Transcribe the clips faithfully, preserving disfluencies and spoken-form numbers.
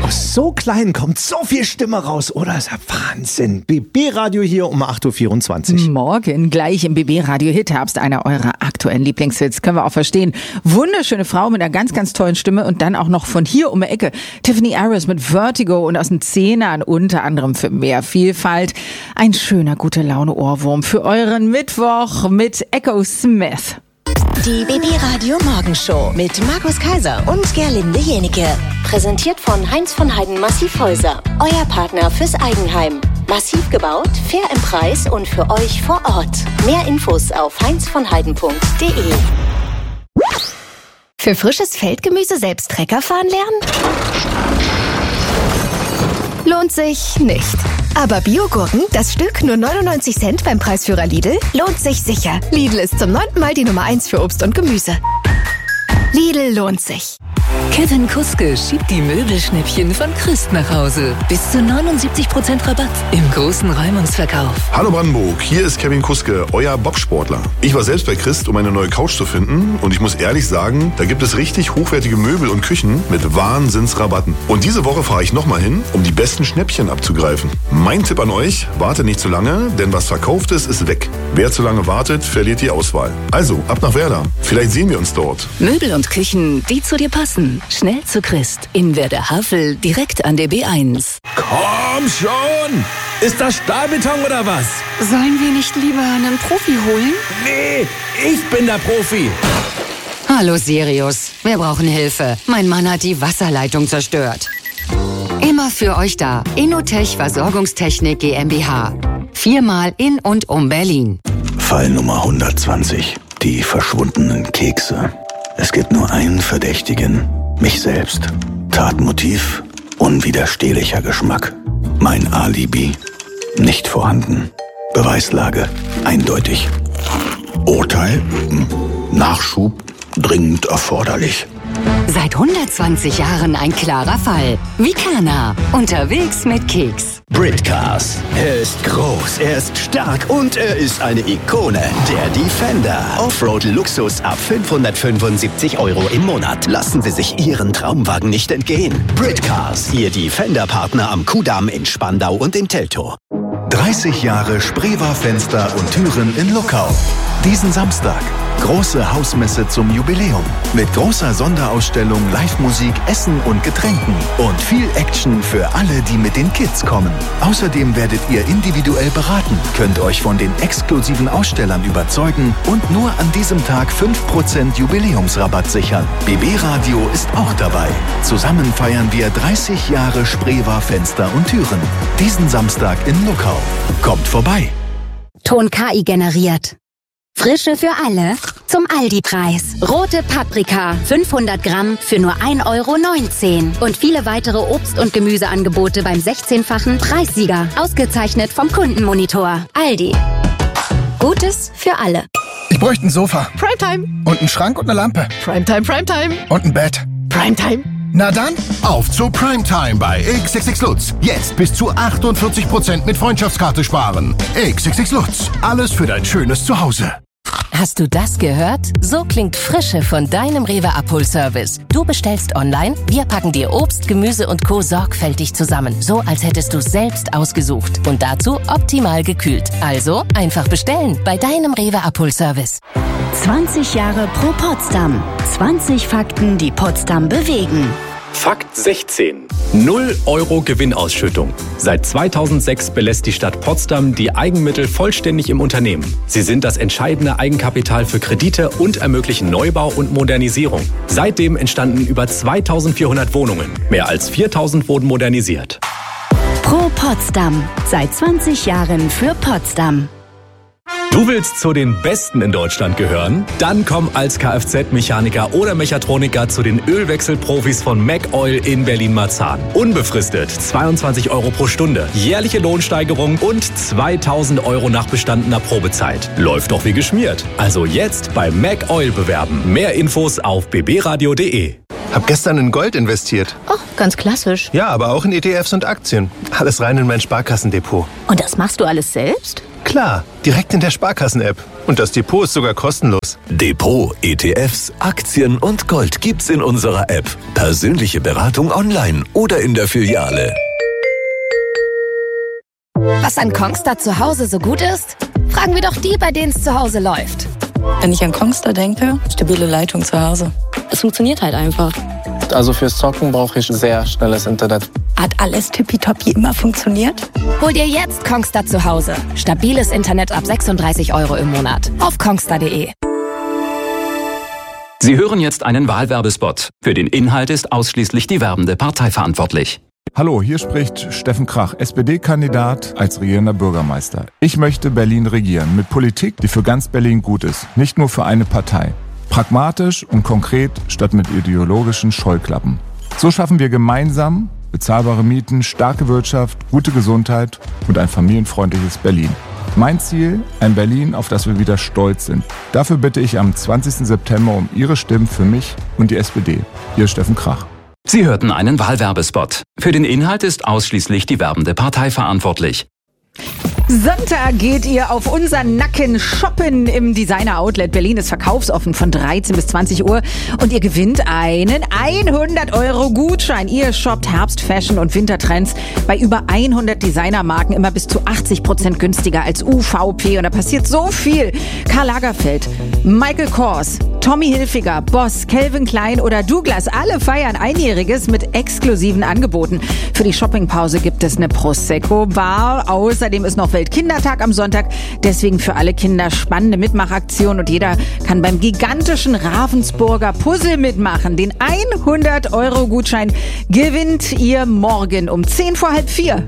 Aus so klein kommt so viel Stimme raus, oder? Das ist ja Wahnsinn. B B-Radio hier um acht Uhr vierundzwanzig. Morgen gleich im B B-Radio Hit-Herbst, einer eurer aktuellen Lieblingshits. Können wir auch verstehen. Wunderschöne Frau mit einer ganz, ganz tollen Stimme und dann auch noch von hier um die Ecke. Tiffany Harris mit Vertigo und aus den Zehnern unter anderem für mehr Vielfalt. Ein schöner, gute Laune-Ohrwurm für euren Mittwoch mit Echo Smith. Die B B-Radio Morgenshow mit Markus Kaiser und Gerlinde Jenike. Präsentiert von Heinz von Heiden Massivhäuser. Euer Partner fürs Eigenheim. Massiv gebaut, fair im Preis und für euch vor Ort. Mehr Infos auf heinz von heiden punkt de. Für frisches Feldgemüse selbst Trecker fahren lernen? Lohnt sich nicht. Aber Biogurken, das Stück nur neunundneunzig Cent beim Preisführer Lidl, lohnt sich sicher. Lidl ist zum neunten Mal die Nummer eins für Obst und Gemüse. Lidl lohnt sich. Kevin Kuske schiebt die Möbelschnäppchen von Christ nach Hause. Bis zu neunundsiebzig Prozent Rabatt im großen Räumungsverkauf. Hallo Brandenburg, hier ist Kevin Kuske, euer Bobsportler. Ich war selbst bei Christ, um eine neue Couch zu finden und ich muss ehrlich sagen, da gibt es richtig hochwertige Möbel und Küchen mit Wahnsinnsrabatten. Und diese Woche fahre ich nochmal hin, um die besten Schnäppchen abzugreifen. Mein Tipp an euch, wartet nicht zu lange, denn was verkauft ist, ist weg. Wer zu lange wartet, verliert die Auswahl. Also, ab nach Werder. Vielleicht sehen wir uns dort. Möbel und Küchen, die zu dir passen. Schnell zu Christ. In Werder-Havel, direkt an der B eins. Komm schon! Ist das Stahlbeton oder was? Sollen wir nicht lieber einen Profi holen? Nee, ich bin der Profi. Hallo Sirius, wir brauchen Hilfe. Mein Mann hat die Wasserleitung zerstört. Immer für euch da. Innotech Versorgungstechnik GmbH. Viermal in und um Berlin. Fall Nummer hundertzwanzig. Die verschwundenen Kekse. Es gibt nur einen Verdächtigen. Mich selbst. Tatmotiv. Unwiderstehlicher Geschmack. Mein Alibi. Nicht vorhanden. Beweislage. Eindeutig. Urteil. Nachschub. Dringend erforderlich. Seit hundertzwanzig Jahren ein klarer Fall. Vicana. Unterwegs mit Keks. Britcars. Er ist groß, er ist stark und er ist eine Ikone. Der Defender. Offroad-Luxus ab fünfhundertfünfundsiebzig Euro im Monat. Lassen Sie sich Ihren Traumwagen nicht entgehen. Britcars. Ihr Defender-Partner am Kudamm in Spandau und in Teltow. dreißig Jahre Spreewar Fenster und Türen in Luckau. Diesen Samstag. Große Hausmesse zum Jubiläum. Mit großer Sonderausstellung, Live-Musik, Essen und Getränken. Und viel Action für alle, die mit den Kids kommen. Außerdem werdet ihr individuell beraten, könnt euch von den exklusiven Ausstellern überzeugen und nur an diesem Tag fünf Prozent Jubiläumsrabatt sichern. B B-Radio ist auch dabei. Zusammen feiern wir dreißig Jahre Spreewar Fenster und Türen. Diesen Samstag in Luckau. Kommt vorbei. Ton K I generiert. Frische für alle zum Aldi-Preis. Rote Paprika, fünfhundert Gramm für nur ein Euro neunzehn. Und viele weitere Obst- und Gemüseangebote beim sechzehnfachen Preissieger. Ausgezeichnet vom Kundenmonitor. Aldi. Gutes für alle. Ich bräuchte ein Sofa. Primetime. Und einen Schrank und eine Lampe. Primetime, Primetime. Und ein Bett. Primetime. Na dann, auf zu Primetime bei X X X Lutz. Jetzt bis zu achtundvierzig Prozent mit Freundschaftskarte sparen. X X X Lutz. Alles für dein schönes Zuhause. Hast du das gehört? So klingt Frische von deinem Rewe-Abholservice. Du bestellst online, wir packen dir Obst, Gemüse und Co. sorgfältig zusammen. So, als hättest du es selbst ausgesucht. Und dazu optimal gekühlt. Also, einfach bestellen bei deinem Rewe-Abholservice. zwanzig Jahre pro Potsdam. zwanzig Fakten, die Potsdam bewegen. Fakt sechzehn. null Euro Gewinnausschüttung. Seit zweitausendsechs belässt die Stadt Potsdam die Eigenmittel vollständig im Unternehmen. Sie sind das entscheidende Eigenkapital für Kredite und ermöglichen Neubau und Modernisierung. Seitdem entstanden über zweitausendvierhundert Wohnungen. Mehr als viertausend wurden modernisiert. Pro Potsdam. Seit zwanzig Jahren für Potsdam. Du willst zu den Besten in Deutschland gehören? Dann komm als Kfz-Mechaniker oder Mechatroniker zu den Ölwechselprofis von MacOil in Berlin-Marzahn. Unbefristet zweiundzwanzig Euro pro Stunde, jährliche Lohnsteigerung und zweitausend Euro nach bestandener Probezeit. Läuft doch wie geschmiert. Also jetzt bei MacOil bewerben. Mehr Infos auf b b radio punkt de. Hab gestern in Gold investiert. Oh, ganz klassisch. Ja, aber auch in E T Fs und Aktien. Alles rein in mein Sparkassendepot. Und das machst du alles selbst? Klar, direkt in der Sparkassen-App. Und das Depot ist sogar kostenlos. Depot, E T Fs, Aktien und Gold gibt's in unserer App. Persönliche Beratung online oder in der Filiale. Was an Kongstar zu Hause so gut ist? Fragen wir doch die, bei denen es zu Hause läuft. Wenn ich an Kongstar denke, stabile Leitung zu Hause. Es funktioniert halt einfach. Also fürs Zocken brauche ich sehr schnelles Internet. Hat alles tippitoppi immer funktioniert? Hol dir jetzt Kongstar zu Hause. Stabiles Internet ab sechsunddreißig Euro im Monat. Auf kongstar punkt de. Sie hören jetzt einen Wahlwerbespot. Für den Inhalt ist ausschließlich die werbende Partei verantwortlich. Hallo, hier spricht Steffen Krach, S P D-Kandidat als regierender Bürgermeister. Ich möchte Berlin regieren mit Politik, die für ganz Berlin gut ist, nicht nur für eine Partei. Pragmatisch und konkret statt mit ideologischen Scheuklappen. So schaffen wir gemeinsam bezahlbare Mieten, starke Wirtschaft, gute Gesundheit und ein familienfreundliches Berlin. Mein Ziel, ein Berlin, auf das wir wieder stolz sind. Dafür bitte ich am zwanzigsten September um Ihre Stimmen für mich und die S P D. Ihr Steffen Krach. Sie hörten einen Wahlwerbespot. Für den Inhalt ist ausschließlich die werbende Partei verantwortlich. Sonntag geht ihr auf unseren Nacken shoppen im Designer Outlet. Berlin ist verkaufsoffen von dreizehn bis zwanzig Uhr und ihr gewinnt einen hundert Euro Gutschein. Ihr shoppt Herbst, Fashion und Wintertrends bei über hundert Designermarken immer bis zu achtzig Prozent günstiger als U V P und da passiert so viel. Karl Lagerfeld, Michael Kors, Tommy Hilfiger, Boss, Calvin Klein oder Douglas, alle feiern Einjähriges mit exklusiven Angeboten. Für die Shoppingpause gibt es eine Prosecco-Bar. Außerdem ist noch Weltkindertag am Sonntag. Deswegen für alle Kinder spannende Mitmachaktion und jeder kann beim gigantischen Ravensburger Puzzle mitmachen. Den hundert Euro Gutschein gewinnt ihr morgen um zehn vor halb vier.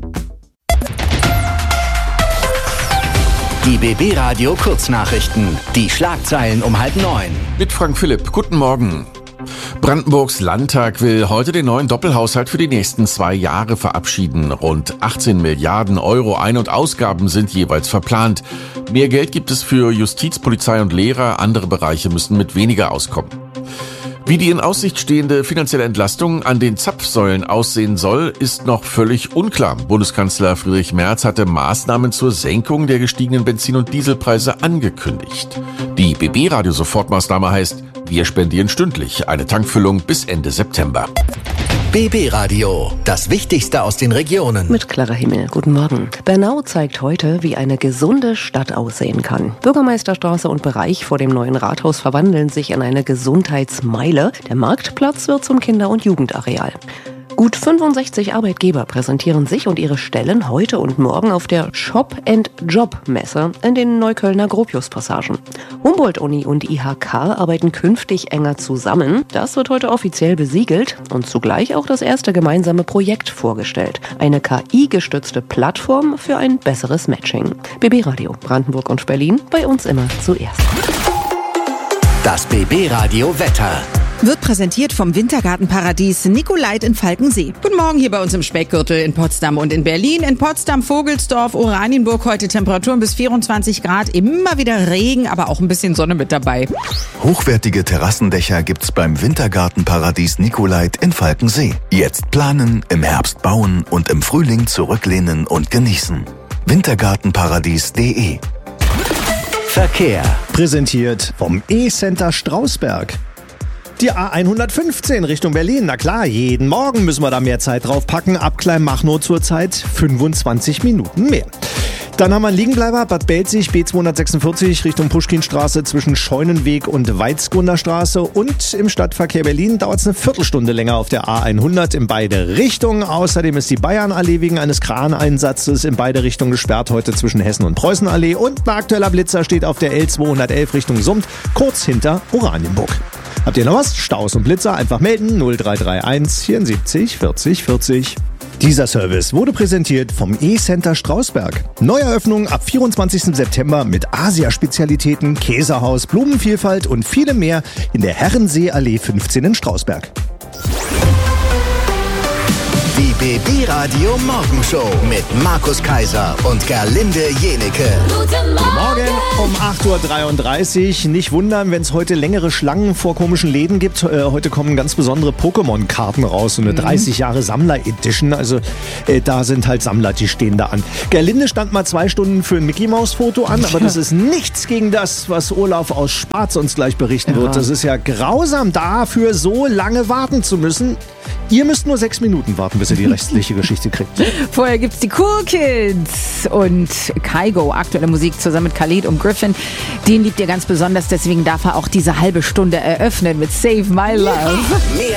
Die B B Radio Kurznachrichten. Die Schlagzeilen um halb neun. Mit Frank Philipp. Guten Morgen. Brandenburgs Landtag will heute den neuen Doppelhaushalt für die nächsten zwei Jahre verabschieden. Rund achtzehn Milliarden Euro Ein- und Ausgaben sind jeweils verplant. Mehr Geld gibt es für Justiz, Polizei und Lehrer. Andere Bereiche müssen mit weniger auskommen. Wie die in Aussicht stehende finanzielle Entlastung an den Zapfsäulen aussehen soll, ist noch völlig unklar. Bundeskanzler Friedrich Merz hatte Maßnahmen zur Senkung der gestiegenen Benzin- und Dieselpreise angekündigt. Die B B-Radio-Sofortmaßnahme heißt, wir spendieren stündlich eine Tankfüllung bis Ende September. B B Radio, das Wichtigste aus den Regionen. Mit Clara Himmel, guten Morgen. Bernau zeigt heute, wie eine gesunde Stadt aussehen kann. Bürgermeisterstraße und Bereich vor dem neuen Rathaus verwandeln sich in eine Gesundheitsmeile. Der Marktplatz wird zum Kinder- und Jugendareal. Gut fünfundsechzig Arbeitgeber präsentieren sich und ihre Stellen heute und morgen auf der Shop-and-Job-Messe in den Neuköllner Gropius-Passagen. Humboldt-Uni und I H K arbeiten künftig enger zusammen. Das wird heute offiziell besiegelt und zugleich auch das erste gemeinsame Projekt vorgestellt. Eine K I-gestützte Plattform für ein besseres Matching. B B Radio Brandenburg und Berlin, bei uns immer zuerst. Das B B Radio Wetter. Wird präsentiert vom Wintergartenparadies Nicolait in Falkensee. Guten Morgen hier bei uns im Speckgürtel in Potsdam und in Berlin. In Potsdam, Vogelsdorf, Oranienburg heute Temperaturen bis vierundzwanzig Grad. Immer wieder Regen, aber auch ein bisschen Sonne mit dabei. Hochwertige Terrassendächer gibt's beim Wintergartenparadies Nicolait in Falkensee. Jetzt planen, im Herbst bauen und im Frühling zurücklehnen und genießen. wintergartenparadies punkt de. Verkehr. Präsentiert vom E-Center Strausberg. Die A hundertfünfzehn Richtung Berlin. Na klar, jeden Morgen müssen wir da mehr Zeit drauf packen. Ab Kleinmachnow zurzeit fünfundzwanzig Minuten mehr. Dann haben wir einen Liegenbleiber, Bad Belzig, B zweihundertsechsundvierzig Richtung Puschkinstraße zwischen Scheunenweg und Weizgunderstraße. Und im Stadtverkehr Berlin dauert es eine Viertelstunde länger auf der A hundert in beide Richtungen. Außerdem ist die Bayernallee wegen eines Kraneinsatzes in beide Richtungen gesperrt heute zwischen Hessen- und Preußenallee. Und ein aktueller Blitzer steht auf der L zweihundertelf Richtung Summt, kurz hinter Oranienburg. Habt ihr noch was? Staus und Blitzer einfach melden null drei drei eins vierundsiebzig vierzig vierzig. Dieser Service wurde präsentiert vom E-Center Strausberg. Neueröffnung ab vierundzwanzigsten September mit Asia-Spezialitäten, Käsehaus, Blumenvielfalt und vielem mehr in der Herrenseeallee fünfzehn in Strausberg. Die B B Radio Morgenshow mit Markus Kaiser und Gerlinde Jenecke. Guten Morgen um acht Uhr dreiunddreißig. Nicht wundern, wenn es heute längere Schlangen vor komischen Läden gibt. Äh, heute kommen ganz besondere Pokémon-Karten raus. So eine dreißig Jahre Sammler-Edition. Also äh, da sind halt Sammler, die stehen da an. Gerlinde stand mal zwei Stunden für ein Mickey-Maus-Foto an. Aber das ist nichts gegen das, was Olaf aus Spatz uns gleich berichten ja. wird. Das ist ja grausam, dafür so lange warten zu müssen. Ihr müsst nur sechs Minuten warten, bis ihr die restliche Geschichte kriegt. Vorher gibt's die Cool Kids und Kygo, aktuelle Musik zusammen mit Khalid und Griffin. Den liebt ihr ganz besonders, deswegen darf er auch diese halbe Stunde eröffnen mit Save My Love. Mehr